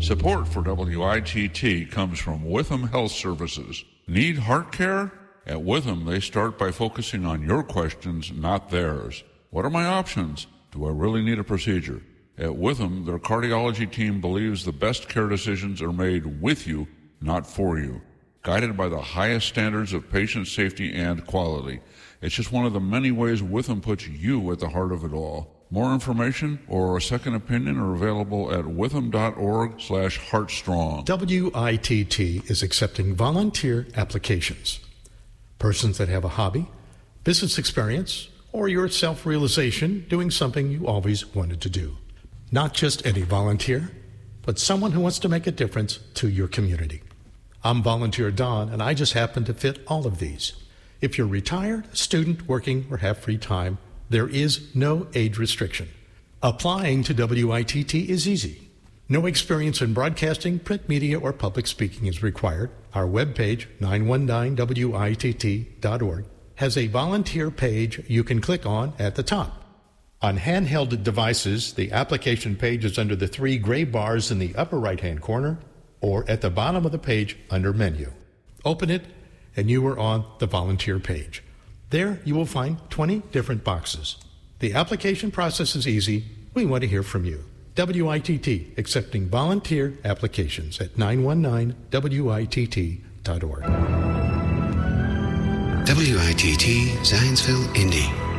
Support for WITT comes from Witham Health Services. Need heart care? At Witham, they start by focusing on your questions, not theirs. What are my options? Do I really need a procedure? At Witham, their cardiology team believes the best care decisions are made with you, not for you, guided by the highest standards of patient safety and quality. It's just one of the many ways Witham puts you at the heart of it all. More information or a second opinion are available at witham.org/heartstrong. WITT is accepting volunteer applications. Persons that have a hobby, business experience, or your self-realization doing something you always wanted to do. Not just any volunteer, but someone who wants to make a difference to your community. I'm Volunteer Don, and I just happen to fit all of these. If you're retired, a student, working, or have free time, there is no age restriction. Applying to WITT is easy. No experience in broadcasting, print media, or public speaking is required. Our webpage, 919witt.org, has a volunteer page you can click on at the top. On handheld devices, the application page is under the 3 gray bars in the upper right-hand corner or at the bottom of the page under Menu. Open it, and you are on the volunteer page. There you will find 20 different boxes. The application process is easy. We want to hear from you. WITT, accepting volunteer applications at 919witt.org. WITT Zanesville, Indy.